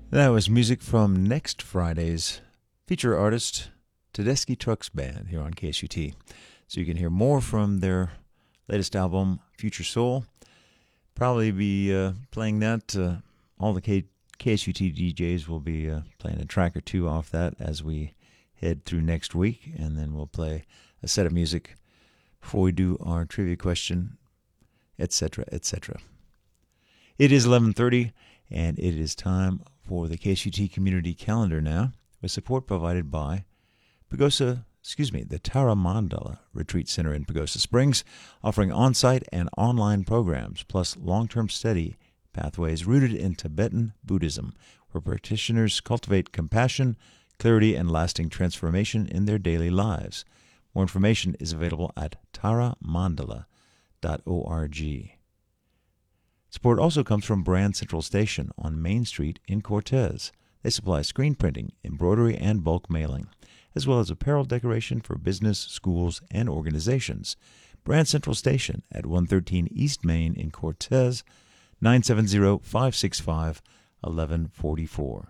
That was music from next Friday's feature artist, Tedeschi Trucks Band, here on KSUT. So you can hear more from their latest album, Future Soul. Probably be playing that. All the KSUT DJs will be playing a track or two off that as we head through next week, and then we'll play a set of music before we do our trivia question, etc., etc. It is 11:30, and it is time for the KSUT Community Calendar now, with support provided by the Tara Mandala Retreat Center in Pagosa Springs, offering on-site and online programs, plus long-term study pathways rooted in Tibetan Buddhism, where practitioners cultivate compassion, clarity, and lasting transformation in their daily lives. More information is available at taramandala.org. Support also comes from Brand Central Station on Main Street in Cortez. They supply screen printing, embroidery, and bulk mailing, as well as apparel decoration for business, schools, and organizations. Brand Central Station at 113 East Main in Cortez, 970-565-1144.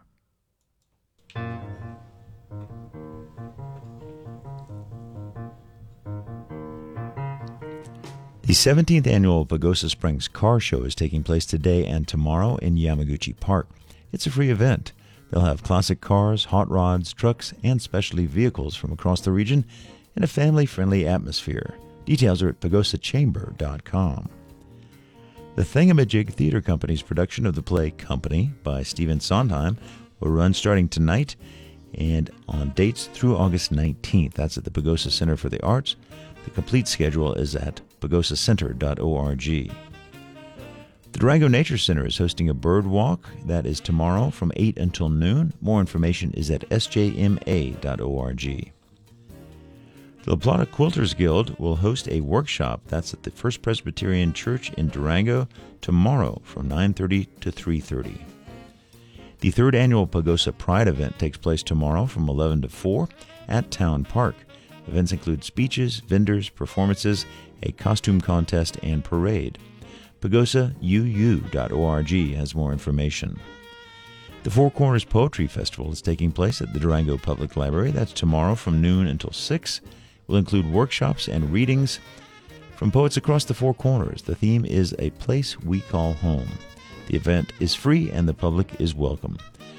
The 17th annual Pagosa Springs Car Show is taking place today and tomorrow in Yamaguchi Park. It's a free event. They'll have classic cars, hot rods, trucks, and specialty vehicles from across the region in a family-friendly atmosphere. Details are at pagosachamber.com. The Thingamajig Theater Company's production of the play Company by Stephen Sondheim will run starting tonight and on dates through August 19th. That's at the Pagosa Center for the Arts. The complete schedule is at pagosacenter.org. The Durango Nature Center is hosting a bird walk. That is tomorrow from 8 until noon. More information is at sjma.org. The La Plata Quilters Guild will host a workshop. That's at the First Presbyterian Church in Durango tomorrow from 9:30 to 3:30. The third annual Pagosa Pride event takes place tomorrow from 11 to 4 at Town Park. Events include speeches, vendors, performances, a costume contest, and parade. PagosaUU.org has more information. The Four Corners Poetry Festival is taking place at the Durango Public Library. That's tomorrow from noon until 6. Will include workshops and readings from poets across the Four Corners. The theme is A Place We Call Home. The event is free and the public is welcome.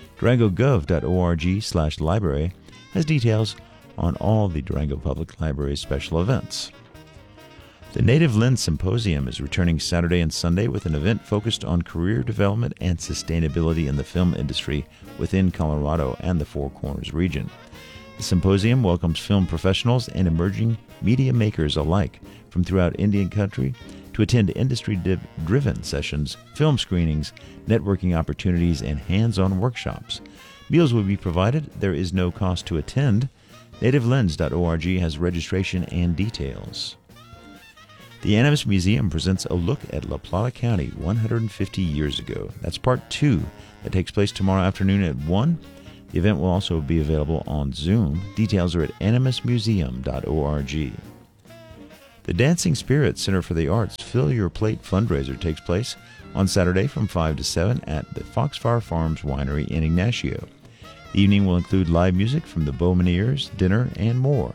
DurangoGov.org/library has details on all the Durango Public Library's special events. The Native Lens Symposium is returning Saturday and Sunday with an event focused on career development and sustainability in the film industry within Colorado and the Four Corners region. The symposium welcomes film professionals and emerging media makers alike from throughout Indian country to attend industry-driven sessions, film screenings, networking opportunities, and hands-on workshops. Meals will be provided. There is no cost to attend. NativeLens.org has registration and details. The Animas Museum presents a look at La Plata County 150 years ago. That's part 2 that takes place tomorrow afternoon at 1. The event will also be available on Zoom. Details are at animasmuseum.org. The Dancing Spirits Center for the Arts Fill Your Plate fundraiser takes place on Saturday from 5 to 7 at the Foxfire Farms Winery in Ignacio. The evening will include live music from the Bowmaneers, dinner, and more.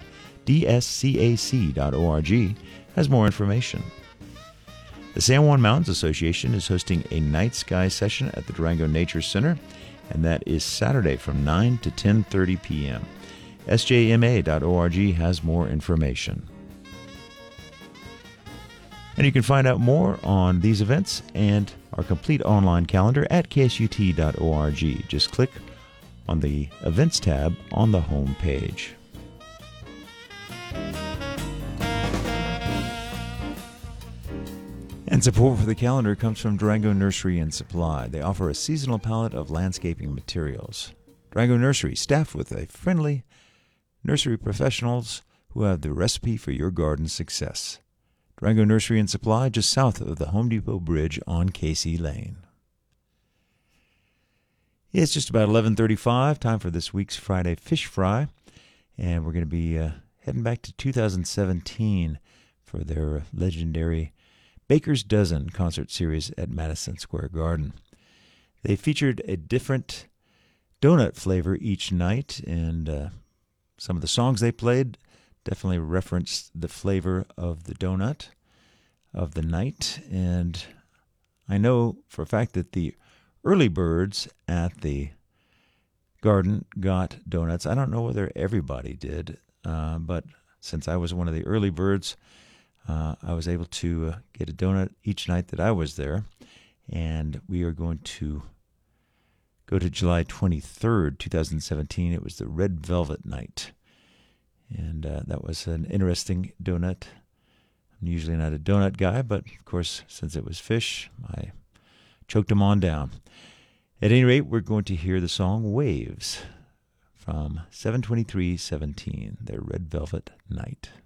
dscac.org has more information. The San Juan Mountains Association is hosting a night sky session at the Durango Nature Center, and that is Saturday from 9 to 10:30 p.m. sjma.org has more information. And you can find out more on these events and our complete online calendar at ksut.org. Just click on the Events tab on the home page. And support for the calendar comes from Durango Nursery and Supply. They offer a seasonal palette of landscaping materials. Durango Nursery, staffed with a friendly nursery professionals who have the recipe for your garden success. Durango Nursery and Supply, just south of the Home Depot Bridge on Casey Lane. It's just about 11:35, time for this week's Friday Fish Fry, and we're going to be heading back to 2017 for their legendary Baker's Dozen concert series at Madison Square Garden. They featured a different donut flavor each night, and some of the songs they played definitely referenced the flavor of the donut of the night. And I know for a fact that the early birds at the garden got donuts. I don't know whether everybody did, but since I was one of the early birds, I was able to get a donut each night that I was there. And we are going to go to July 23rd, 2017. It was the Red Velvet Night. And that was an interesting donut. I'm usually not a donut guy, but of course, since it was fish, I choked them on down. At any rate, we're going to hear the song Waves from 7/23/17, their Red Velvet Night.